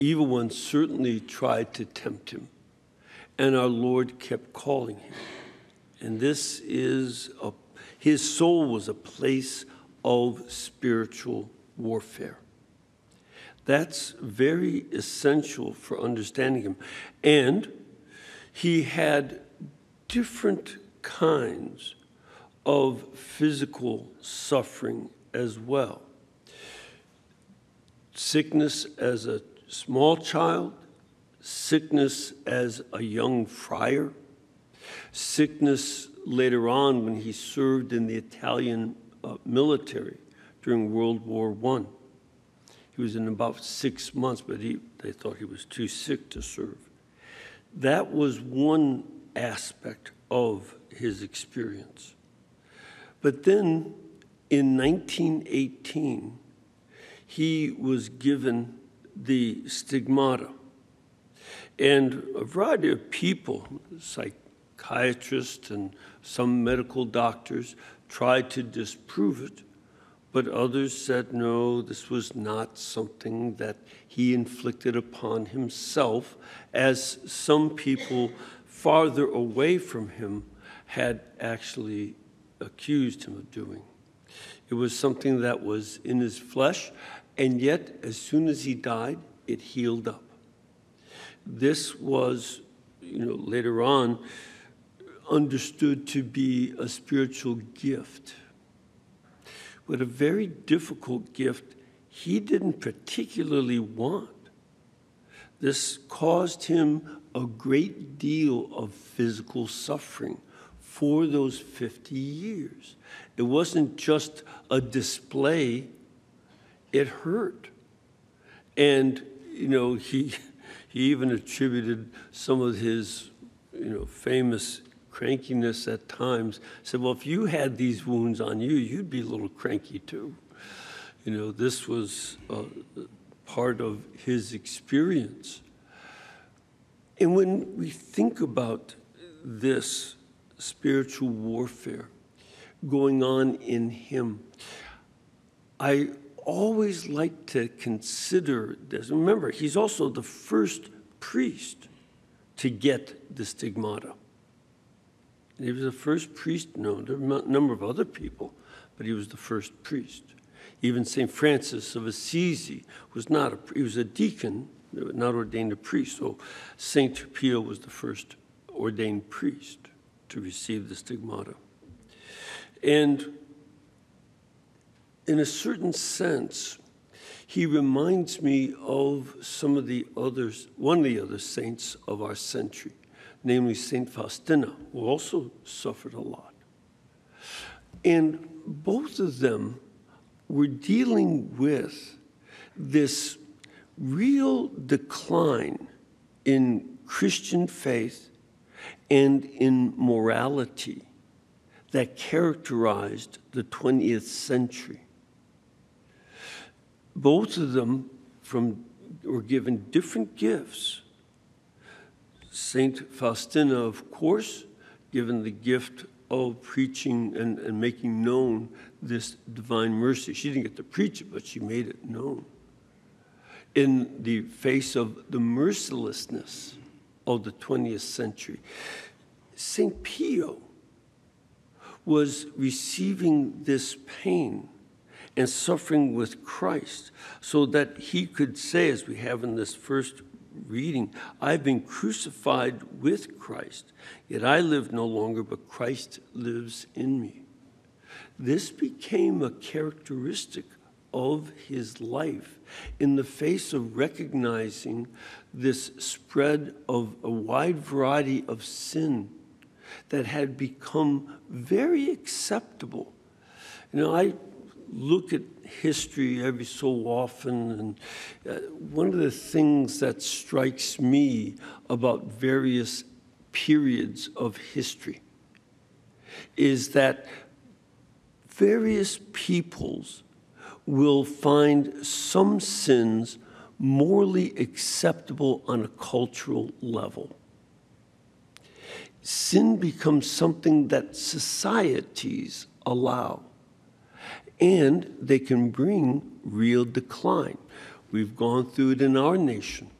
evil one certainly tried to tempt him, and our Lord kept calling him. And his soul was a place of spiritual warfare. That's very essential for understanding him. And he had different kinds of physical suffering as well. Sickness as a small child, sickness as a young friar, sickness later on when he served in the Italian military during World War I. He was in about 6 months, but they thought he was too sick to serve. That was one aspect of his experience. But then in 1918, he was given the stigmata. And a variety of people, psychiatrists and some medical doctors, tried to disprove it, but others said, no, this was not something that he inflicted upon himself, as some people farther away from him had actually accused him of doing. It was something that was in his flesh, and yet, as soon as he died, it healed up. This was, later on, understood to be a spiritual gift, but a very difficult gift he didn't particularly want. This caused him a great deal of physical suffering for those 50 years. It wasn't just a display, it hurt. And, he even attributed some of his, famous crankiness at times. Said, well, if you had these wounds on you, you'd be a little cranky too. This was part of his experience. And when we think about this spiritual warfare going on in him, I always like to consider this. Remember, he's also the first priest to get the stigmata. He was the first priest known. There were a number of other people, but he was the first priest. Even St. Francis of Assisi was he was a deacon, not ordained a priest. So St. Pio was the first ordained priest to receive the stigmata. And in a certain sense, he reminds me of one of the other saints of our century, namely St. Faustina, who also suffered a lot. And both of them were dealing with this real decline in Christian faith and in morality that characterized the 20th century. Both of them were given different gifts. St. Faustina, of course, given the gift of preaching and making known this divine mercy. She didn't get to preach it, but she made it known. In the face of the mercilessness of the 20th century, St. Pio was receiving this pain and suffering with Christ so that he could say, as we have in this first reading, I've been crucified with Christ, yet I live no longer, but Christ lives in me. This became a characteristic of his life in the face of recognizing this spread of a wide variety of sin that had become very acceptable. I look at history every so often, and one of the things that strikes me about various periods of history is that various peoples will find some sins morally acceptable on a cultural level. Sin becomes something that societies allow, and they can bring real decline. We've gone through it in our nation.